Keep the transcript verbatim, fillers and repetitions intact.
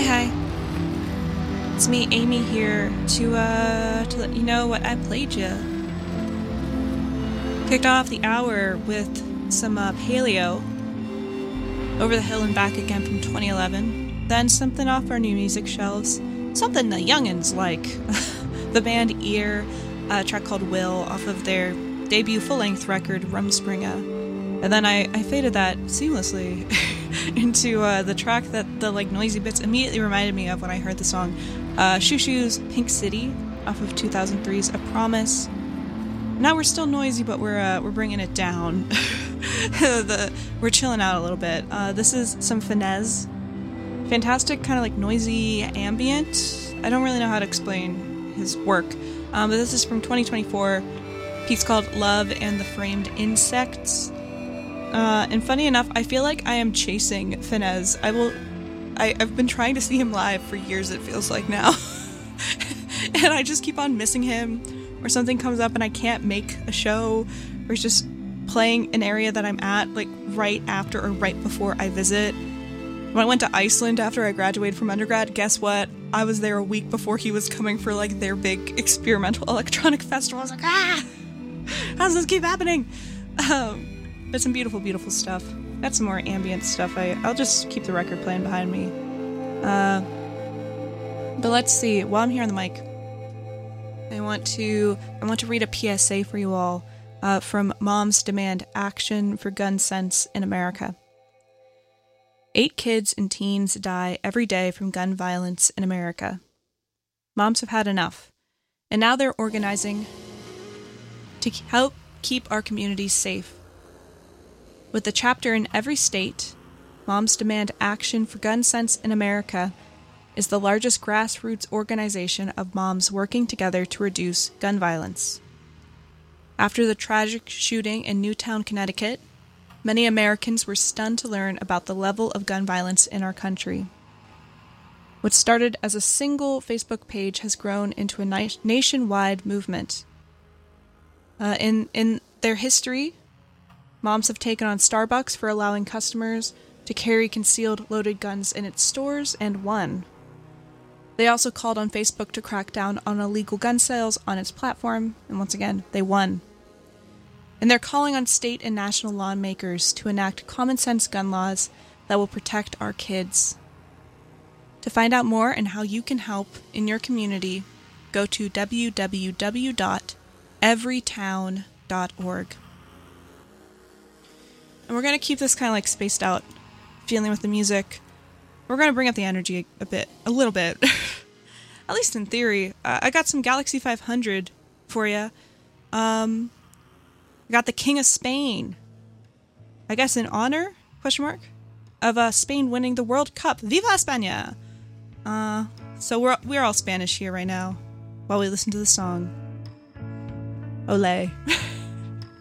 hi. It's me, Amy, here to, uh, to let you know what I played you. Kicked off the hour with some, uh, Paleo, Over the Hill and Back Again from twenty eleven. Then something off our new music shelves. Something the youngins like. The band Ear, a track called Will off of their debut full-length record, Rumspringa. And then I, I faded that seamlessly into uh, the track that the like noisy bits immediately reminded me of when I heard the song. Uh, Shoo Shoo's Pink City off of two thousand three's A Promise. Now we're still noisy, but we're uh, we're bringing it down. the, we're chilling out a little bit. Uh, this is some Finesse. Fantastic, kind of like noisy ambient. I don't really know how to explain his work, um, but this is from twenty twenty-four. Piece called Love and the Framed Insects. Uh, and funny enough, I feel like I am chasing Finesse. I will, I, I've been trying to see him live for years, it feels like now. And I just keep on missing him, or something comes up and I can't make a show, or he's just playing an area that I'm at, like right after or right before I visit. When I went to Iceland after I graduated from undergrad, guess what? I was there a week before he was coming for like their big experimental electronic festival. I was like, ah! How does this keep happening? Um, but some beautiful, beautiful stuff. Got some more ambient stuff. I, I'll just keep the record playing behind me. Uh, but let's see. While I'm here on the mic, I want to I want to read a P S A for you all uh, from Moms Demand Action for Gun Sense in America. Eight kids and teens die every day from gun violence in America. Moms have had enough, and now they're organizing to help keep our communities safe. With a chapter in every state, Moms Demand Action for Gun Sense in America is the largest grassroots organization of moms working together to reduce gun violence. After the tragic shooting in Newtown, Connecticut, many Americans were stunned to learn about the level of gun violence in our country. What started as a single Facebook page has grown into a na- nationwide movement. Uh, in, in their history, moms have taken on Starbucks for allowing customers to carry concealed loaded guns in its stores and won. They also called on Facebook to crack down on illegal gun sales on its platform, and once again, they won. And they're calling on state and national lawmakers to enact common sense gun laws that will protect our kids. To find out more and how you can help in your community, go to w w w dot everytown dot org. And we're going to keep this kind of like spaced out feeling with the music. We're going to bring up the energy a, a bit, a little bit. At least in theory. Uh, I got some Galaxy five hundred for you. Um, I got the King of Spain. I guess in honor, question mark, of uh, Spain winning the World Cup. Viva España! Uh, so we're, we're all Spanish here right now while we listen to the song. Olé.